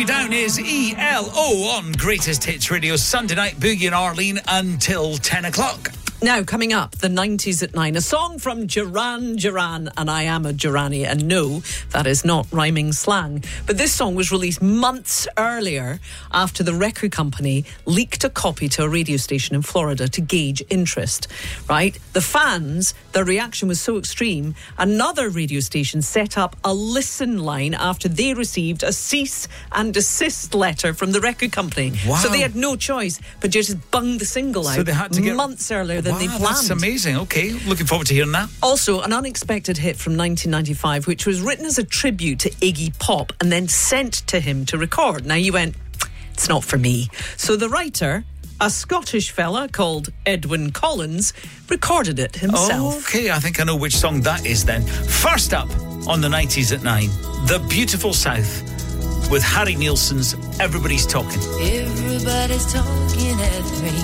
Me Down is ELO on Greatest Hits Radio, Sunday night, Boogie and Arlene until 10 o'clock. Now, coming up, the 90s at 9, a song from Duran Duran, and I am a Durrani, and no, that is not rhyming slang. But this song was released months earlier after the record company leaked a copy to a radio station in Florida to gauge interest, right? The fans, their reaction was so extreme, another radio station set up a listen line after they received a cease and desist letter from the record company. Wow. So they had no choice but just bung the single out. So they had to get months earlier than they planned. That's amazing. Okay, looking forward to hearing that. Also, an unexpected hit from 1995, which was written as a tribute to Iggy Pop and then sent to him to record. Now, you went, it's not for me. So the writer, a Scottish fella called Edwyn Collins, recorded it himself. Okay, I think I know which song that is then. First up on the 90s at 9, The Beautiful South with Harry Nilsson's Everybody's Talking. Everybody's talking at me.